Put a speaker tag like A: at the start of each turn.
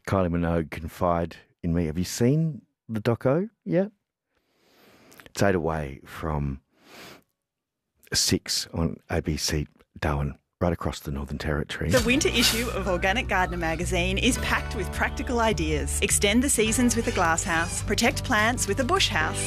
A: Kylie Minogue confide in me. Have you seen the doco yet? It's 8 away from 6 on ABC Darwin, right across the Northern Territory.
B: The winter issue of Organic Gardener magazine is packed with practical ideas. Extend the seasons with a glasshouse, protect plants with a bush house,